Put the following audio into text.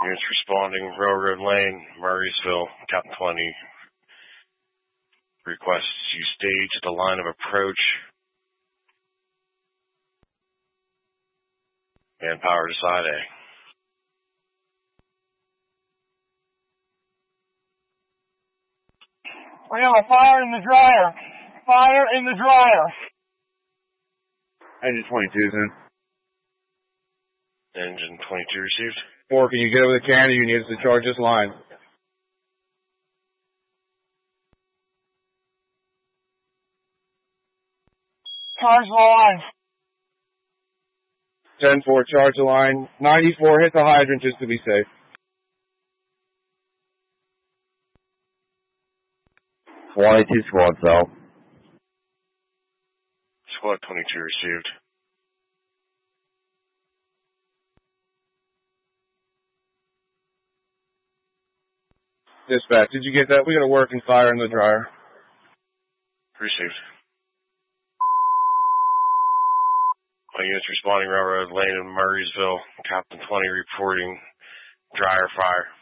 Units responding, Railroad Lane, Murraysville, Captain 20. Requests you stage at the line of approach. Manpower to side A. We have a fire in the dryer. Fire in the dryer. Engine 22 is in. Engine 22 received. 4, can you get over the cannon? You need us to charge this line. Charge the line. 10-4, charge the line. 94, hit the hydrant just to be safe. Squad cell. Squad 22 received. Dispatch, did you get that? We got a working fire in the dryer. Received. All units responding, Railroad Lane in Murraysville, Captain 20 reporting dryer fire.